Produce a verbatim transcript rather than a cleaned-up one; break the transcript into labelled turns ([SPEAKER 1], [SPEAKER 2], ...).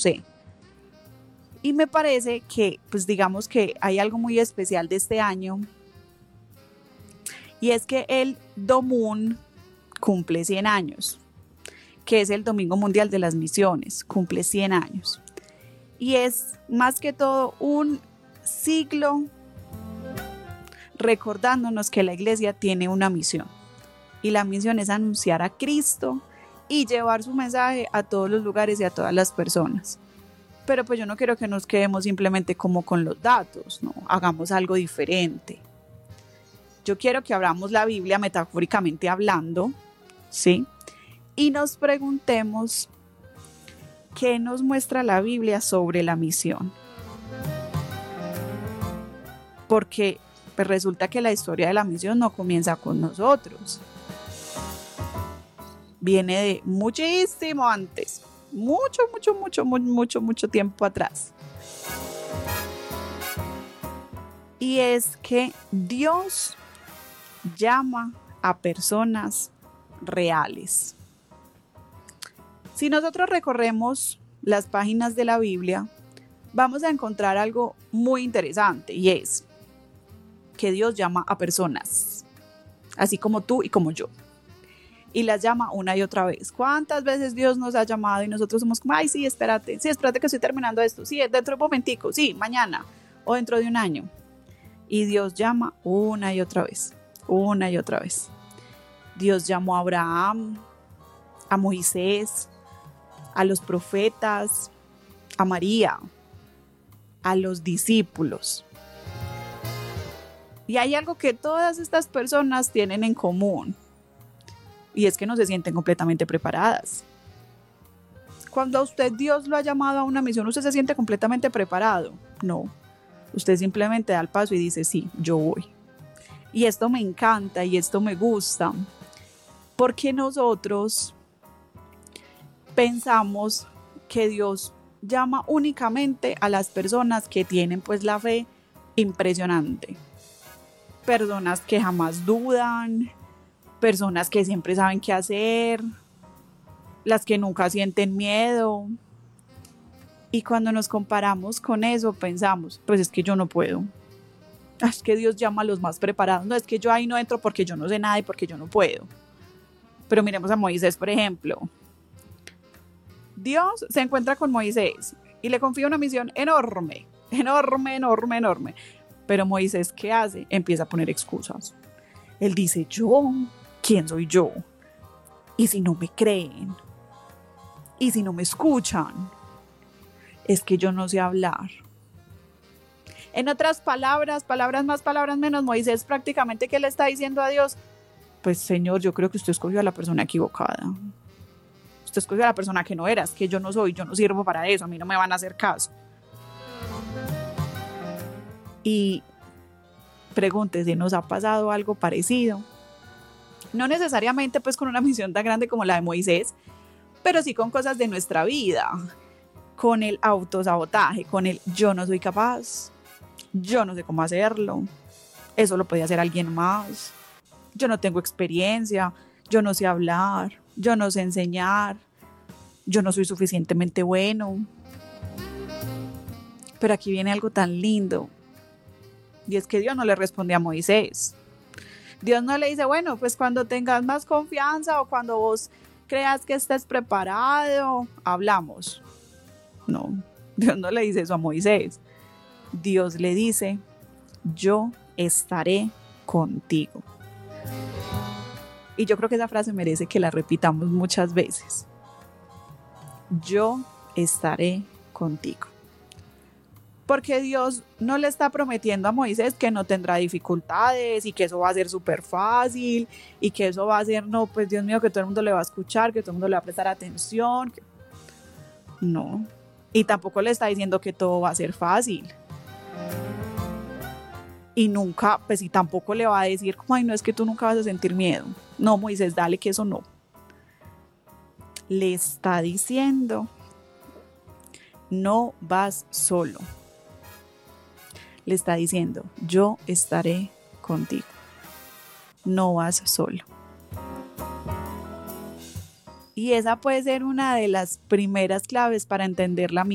[SPEAKER 1] sé. Y me parece que, pues digamos que hay algo muy especial de este año, y es que el DOMUN cumple cien años, que es el Domingo Mundial de las Misiones, cumple cien años. Y es más que todo un siglo recordándonos que la iglesia tiene una misión. Y la misión es anunciar a Cristo y llevar su mensaje a todos los lugares y a todas las personas. Pero pues yo no quiero que nos quedemos simplemente como con los datos, no, hagamos algo diferente. Yo quiero que abramos la Biblia metafóricamente hablando, ¿sí? Y nos preguntemos qué nos muestra la Biblia sobre la misión. Porque pues resulta que la historia de la misión no comienza con nosotros. Viene de muchísimo antes, mucho, mucho, mucho, mucho, mucho, mucho tiempo atrás. Y es que Dios llama a personas reales. Si nosotros recorremos las páginas de la Biblia, vamos a encontrar algo muy interesante, y es que Dios llama a personas, así como tú y como yo, y las llama una y otra vez. ¿Cuántas veces Dios nos ha llamado y nosotros somos como, ay, sí, espérate, sí, espérate que estoy terminando esto, sí, dentro de un momentico, sí, mañana o dentro de un año? Y Dios llama una y otra vez, una y otra vez. Dios llamó a Abraham, a Moisés, a los profetas, a María, a los discípulos. Y hay algo que todas estas personas tienen en común, y es que no se sienten completamente preparadas. Cuando a usted Dios lo ha llamado a una misión, ¿usted se siente completamente preparado? No. Usted simplemente da el paso y dice, sí, yo voy. Y esto me encanta y esto me gusta, porque nosotros pensamos que Dios llama únicamente a las personas que tienen pues la fe impresionante. Personas que jamás dudan, personas que siempre saben qué hacer, las que nunca sienten miedo. Y cuando nos comparamos con eso, pensamos, pues es que yo no puedo. Es que Dios llama a los más preparados. No, es que yo ahí no entro porque yo no sé nada y porque yo no puedo. Pero miremos a Moisés, por ejemplo. Dios se encuentra con Moisés y le confía una misión enorme, enorme, enorme, enorme. Pero Moisés, ¿qué hace? Empieza a poner excusas. Él dice, ¿yo? ¿Quién soy yo? ¿Y si no me creen? ¿Y si no me escuchan? Es que yo no sé hablar. En otras palabras, palabras más, palabras menos, Moisés prácticamente, ¿qué le está diciendo a Dios? Pues Señor, yo creo que usted escogió a la persona equivocada. Usted escogió a la persona que no era, es que yo no soy, yo no sirvo para eso, a mí no me van a hacer caso. Y pregúntese, ¿nos ha pasado algo parecido? No necesariamente pues con una misión tan grande como la de Moisés, pero sí con cosas de nuestra vida, con el autosabotaje, con el yo no soy capaz, yo no sé cómo hacerlo, eso lo podía hacer alguien más, yo no tengo experiencia, yo no sé hablar, yo no sé enseñar, yo no soy suficientemente bueno. Pero aquí viene algo tan lindo, y es que Dios no le responde a Moisés. Dios no le dice, bueno, pues cuando tengas más confianza o cuando vos creas que estés preparado, hablamos. No, Dios no le dice eso a Moisés. Dios le dice, yo estaré contigo. Y yo creo que esa frase merece que la repitamos muchas veces. Yo estaré contigo. Porque Dios no le está prometiendo a Moisés que no tendrá dificultades y que eso va a ser súper fácil y que eso va a ser, no, pues Dios mío, que todo el mundo le va a escuchar, que todo el mundo le va a prestar atención. Que... No. Y tampoco le está diciendo que todo va a ser fácil. Y nunca, pues y tampoco le va a decir como, ay, no, es que tú nunca vas a sentir miedo. No, Moisés, dale que eso no. Le está diciendo, no vas solo. Le está diciendo, yo estaré contigo. No vas solo. Y esa puede ser una de las primeras claves para entender la